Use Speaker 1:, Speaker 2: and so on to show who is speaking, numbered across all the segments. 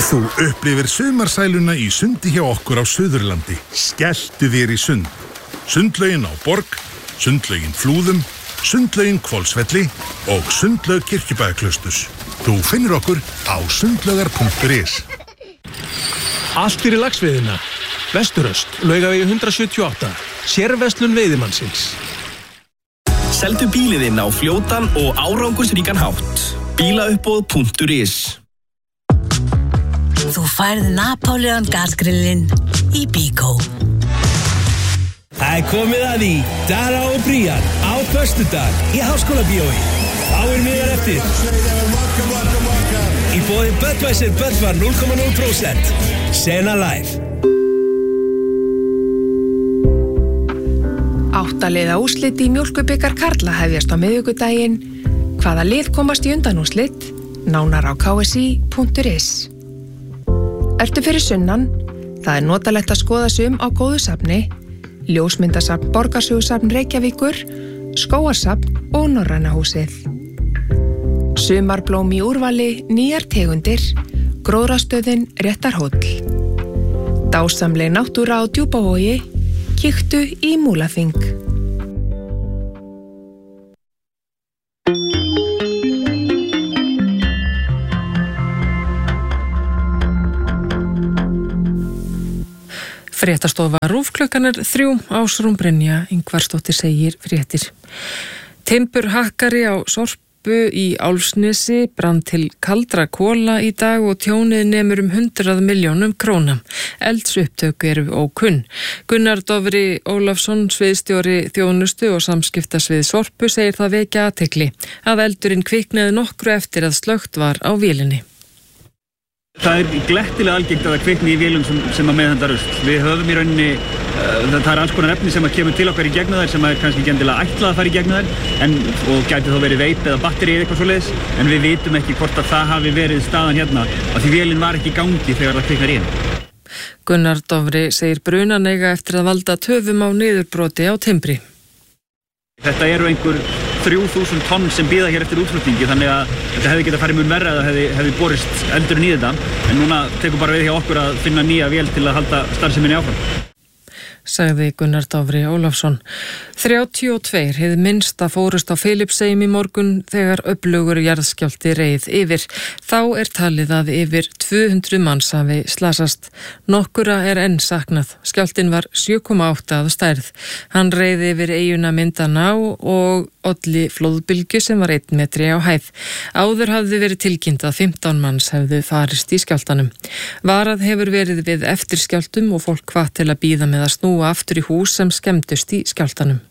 Speaker 1: Þú upplifir sumarsæluna í sundi hjá okkur á Suðurlandi. Skelltu þér í sund. Sundlaugin á Borg, sundlaugin Flúðum, sundlaugin Hvolsvelli og sundlaug Kirkjubæjarklausturs. Þú finnur okkur á sundlaugar.is.
Speaker 2: Allt fyrir laxveiðina. Vesturöst, Laugavegi 178. Sérverslun veiðimannsins.
Speaker 3: Seldu bíliðinn á fljótan og árangursríkan hátt. Bílauppboð.is.
Speaker 4: Þú færð Napoleon gasgrillinn í Bíkó.
Speaker 5: Það komið að því Dara og Brían á föstudag í Háskólabíói. Fáir miðar eftir. Í boði Budweiser Budvar 0,0%. Sena Live.
Speaker 6: 8 liða úrslit í mjólkurbikar karla hefjast á miðvikudaginn. Hvaða lið komast í undanúrslit? Nánar á ksi.is. Ertu fyrir sunnan? Það er notalegt að skoða sig á góðu safni, ljósmyndasafn Borgarsögusafn Reykjavíkur, skógarsafn og Norræna húsið. Sumarblóm í úrvali, nýjar tegundir, gróðrastöðin Réttarhóll. Dásamleg náttúra á Djúpavogi, kíktu í Múlaþing.
Speaker 7: Fréttastofa RÚV klukkan 3, Ásrún Brynja Ingvarsdóttir segir fréttir. Timburhakkari á Sorpu í Álfsnesi brann til kaldra kola í dag og tjónið nemur 100 milljónum króna. Eldsupptök eru ókunn. Gunnar Dofri Ólafsson, sviðstjóri þjónustu og samskiptasvið Sorpu, segir það vekja athygli að eldurinn kviknaði nokkru eftir að slökkt var á vélinni.
Speaker 8: Það er glettilega algengt að það kvikni í vélum sem að meðhöndla rusl. Við höfum í rauninni, það er alls konar efni sem að kemur til okkar í gegnum þær sem er kannski ekki endilega ætlað að fara í gegnum þær og gæti þá verið veip eða batteri eða eitthvað svoleiðis, en við vitum ekki hvort að það hafi verið staðan hérna af því vélin var ekki í gangi þegar það kviknar í henni.
Speaker 7: Gunnar Dofri segir brunan eiga eftir að valda töfum á niðurbroti á timbri.
Speaker 8: Þetta eru einhver 3000 tonn sem bíða hér eftir útflutningi, þannig að þetta hefði getað farið mun verra eða hefði borist eldurinn í þetta, en núna tekur bara við hjá okkur að finna nýja vél til að halda starfseminni áfram.
Speaker 7: Sagði Gunnar Dofri Ólafsson. 32 hið minnsta fórust á Filippseyjum í morgun þegar öflugur jarðskjálfti reið yfir. Þá er talið að yfir 200 manns hafi slasast. Nokkura er enn saknað. Skjálftinn var 7,8 að stærð. Hann reið yfir eyjuna Mindanao og olli flóðbylgju sem var 1 metri á hæð. Áður hafði verið tilkynnt að 15 manns hefðu farist í skjálftanum. Varað hefur verið við eftirskjálftum og fólk hvatt til að bíða með að snúa aftur í hús sem skemmdust í skjálftanum.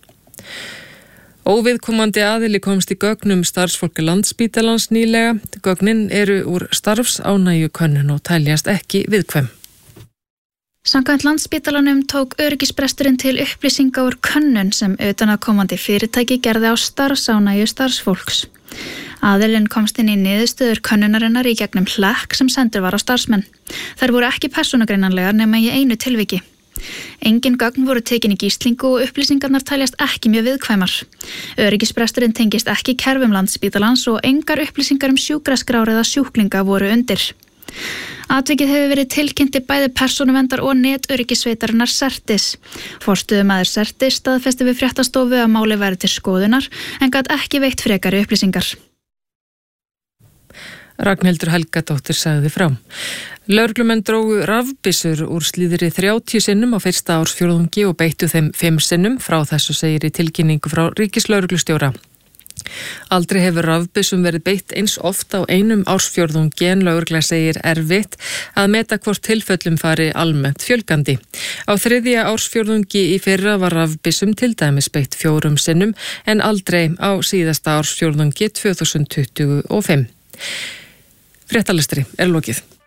Speaker 7: Óviðkomandi aðili komst í gögnum starfsfólki Landspítalans nýlega. Gögnin eru úr starfsánægjukönnun og teljast ekki viðkvæm.
Speaker 9: Samkvæmt Landspítalanum tók öryggisbresturinn til upplýsinga úr könnun sem utanaðkomandi fyrirtæki gerði á starfsánægju starfsfólks. Aðilinn komst inn í niðurstöður könnunarinnar í gegnum hlekk sem sendur var á starfsmenn. Þær voru ekki persónugreinanlegar nema í einu tilviki. Engin gögn voru tekin í gíslingu og upplýsingarnar teljast ekki mjög viðkvæmar. Öryggisbresturinn tengist ekki kerfum Landspítalans og engar upplýsingar sjúkraskrár eða sjúklinga voru undir. Atvikið hefur verið tilkynnti bæði persónuverndar og netöryggisveitarinnar Certis. Forstöðumaður Certis staðfesti við fréttastofu að máli væri til skoðunar en gat ekki veitt frekari upplýsingar.
Speaker 7: Ragnhildur Helgadóttir sagði frá. Lögreglumenn drógu rafbyssur úr slíðri 30 sinnum á fyrsta ársfjórðungi og beittu þeim 5 sinnum. Frá þessu segir í tilkynningu frá ríkislögreglustjóra. Aldrei hefur rafbyssum verið beitt eins oft á einum ársfjórðungi en lögregla segir erfitt að meta hvort tilfellum fari almennt fjölgandi. Á 3. ársfjórðungi í fyrra var rafbyssum til dæmis beitt 4 sinnum en aldrei á síðasta ársfjórðungi 2025. Fréttalestri er lokið.